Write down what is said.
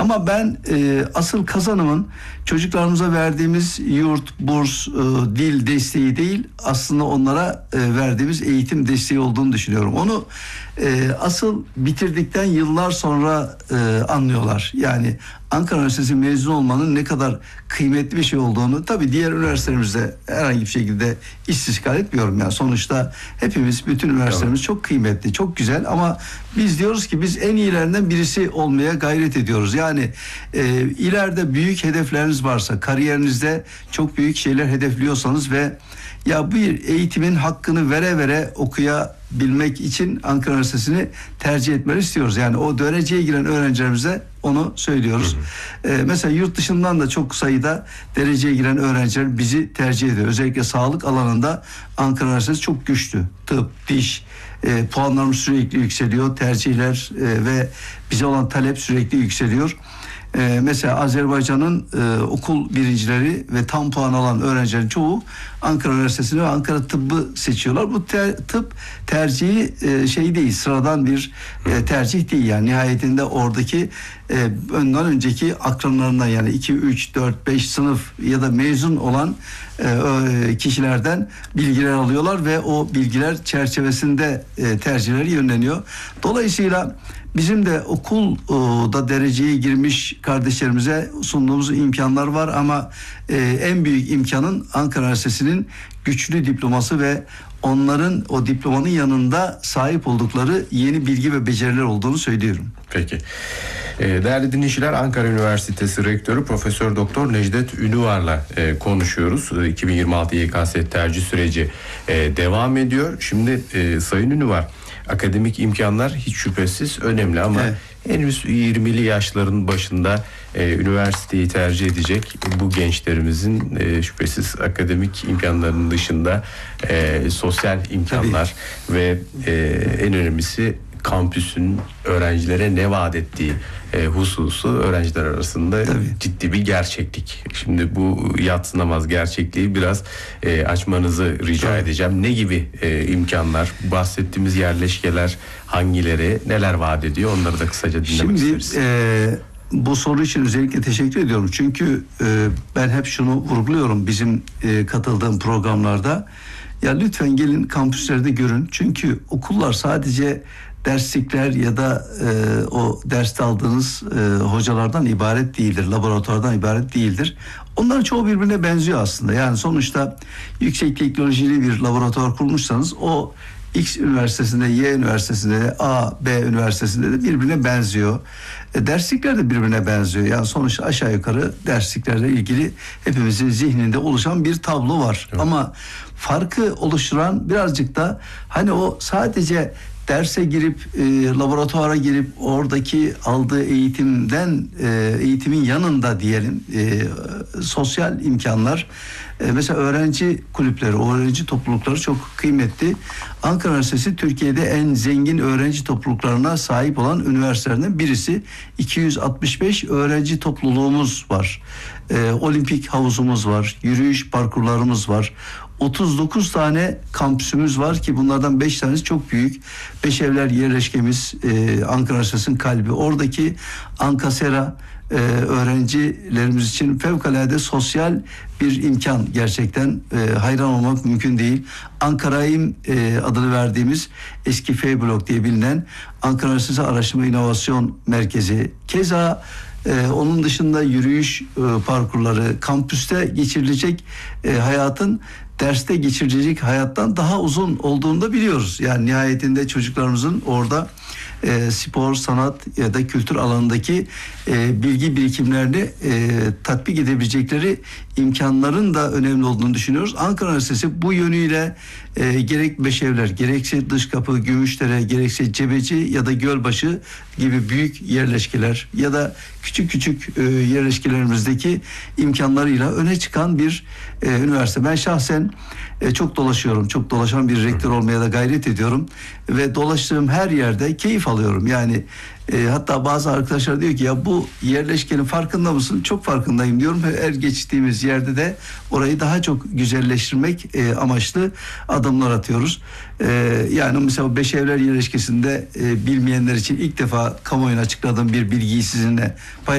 Ama ben asıl kazanımın çocuklarımıza verdiğimiz yurt, burs, dil desteği değil, aslında onlara verdiğimiz eğitim desteği olduğunu düşünüyorum. Onu asıl bitirdikten yıllar sonra anlıyorlar. Yani Ankara Üniversitesi mezun olmanın ne kadar kıymetli bir şey olduğunu, tabii diğer üniversitelerimizde herhangi bir şekilde istismar etmiyorum. Yani sonuçta hepimiz, bütün üniversitelerimiz çok kıymetli, çok güzel, ama biz diyoruz ki biz en iyilerinden birisi olmaya gayret ediyoruz. Yani ileride büyük hedefleriniz varsa, kariyerinizde çok büyük şeyler hedefliyorsanız ve ya bir eğitimin hakkını vere vere okuyabilmek için Ankara Üniversitesi'ni tercih etmeni istiyoruz. Yani o dereceye giren öğrencilerimize onu söylüyoruz. Mesela yurt dışından da çok sayıda dereceye giren öğrenciler bizi tercih ediyor. Özellikle sağlık alanında Ankara Üniversitesi çok güçlü. Tıp, diş, puanlarımız sürekli yükseliyor. Tercihler ve bize olan talep sürekli yükseliyor. Mesela Azerbaycan'ın okul birincileri ve tam puan alan öğrencilerin çoğu Ankara Üniversitesi'ni ve Ankara Tıbbı seçiyorlar. Bu tıp tercihi şey değil, sıradan bir tercih değil. Yani nihayetinde oradaki ondan önceki akranlarından, yani 2, 3, 4, 5 sınıf ya da mezun olan kişilerden bilgiler alıyorlar ve o bilgiler çerçevesinde tercihleri yönleniyor. Dolayısıyla bizim de okulda dereceye girmiş kardeşlerimize sunduğumuz imkanlar var, ama en büyük imkanın Ankara Üniversitesi'nin güçlü diploması ve onların o diplomanın yanında sahip oldukları yeni bilgi ve beceriler olduğunu söylüyorum. Peki. Değerli dinleyiciler, Ankara Üniversitesi Rektörü Profesör Doktor Necdet Ünüvar'la konuşuyoruz. 2026 YKS tercih süreci devam ediyor. Şimdi Sayın Ünüvar, akademik imkanlar hiç şüphesiz önemli, ama henüz 20'li yaşların başında üniversiteyi tercih edecek bu gençlerimizin şüphesiz akademik imkanlarının dışında sosyal imkanlar ve en önemlisi kampüsün öğrencilere ne vaat ettiği hususu öğrenciler arasında ciddi bir gerçeklik. Şimdi bu yadsınamaz gerçekliği biraz açmanızı rica edeceğim. Ne gibi imkanlar, bahsettiğimiz yerleşkeler hangileri, neler vaat ediyor, onları da kısaca dinlemek isteriz. Bu soru için özellikle teşekkür ediyorum. Çünkü ben hep şunu vurguluyorum bizim katıldığım programlarda. Ya lütfen gelin kampüslerde görün. Çünkü okullar sadece derslikler ya da o derste aldığınız hocalardan ibaret değildir. Laboratuvardan ibaret değildir. Onların çoğu birbirine benziyor aslında. Yani sonuçta yüksek teknolojili bir laboratuvar kurmuşsanız o X üniversitesinde, Y üniversitesinde de, A, B üniversitesinde de birbirine benziyor. Derslikler de birbirine benziyor. Yani sonuçta aşağı yukarı dersliklerle ilgili hepimizin zihninde oluşan bir tablo var. Evet. Ama farkı oluşturan birazcık da hani o sadece derse girip laboratuvara girip oradaki aldığı eğitimin yanında diyelim sosyal imkanlar, mesela öğrenci kulüpleri, öğrenci toplulukları çok kıymetli. Ankara Üniversitesi Türkiye'de en zengin öğrenci topluluklarına sahip olan üniversitelerden birisi. 265 öğrenci topluluğumuz var. Olimpik havuzumuz var, yürüyüş parkurlarımız var. 39 tane kampüsümüz var ki bunlardan 5 tanesi çok büyük. Beşevler yerleşkemiz Ankara Üniversitesi'nin kalbi. Oradaki Ankasera öğrencilerimiz için fevkalade sosyal bir imkan, gerçekten hayran olmak mümkün değil. Ankara'yım adını verdiğimiz eski F Blok diye bilinen Ankara Üniversitesi Araştırma İnovasyon Merkezi. Keza onun dışında yürüyüş parkurları, kampüste geçirilecek hayatın derste geçirilecek hayattan daha uzun olduğunu da biliyoruz. Yani nihayetinde çocuklarımızın orada spor, sanat ya da kültür alanındaki bilgi birikimlerini tatbik edebilecekleri imkanların da önemli olduğunu düşünüyoruz. Ankara Üniversitesi bu yönüyle gerek Beşevler, gerekse Dışkapı, Gümüşdere, gerekse Cebeci ya da Gölbaşı gibi büyük yerleşkeler ya da küçük küçük yerleşkelerimizdeki imkanlarıyla öne çıkan bir üniversite. Ben şahsen çok dolaşıyorum. Çok dolaşan bir rektör olmaya da gayret ediyorum. Ve dolaştığım her yerde keyif alıyorum. Yani hatta bazı arkadaşlar diyor ki ya bu yerleşkenin farkında mısın? Çok farkındayım diyorum. Her geçtiğimiz yerde de orayı daha çok güzelleştirmek amaçlı adımlar atıyoruz. Yani mesela Beşevler yerleşkesinde bilmeyenler için ilk defa kamuoyuna açıkladığım bir bilgiyi sizinle paylaşıyorum.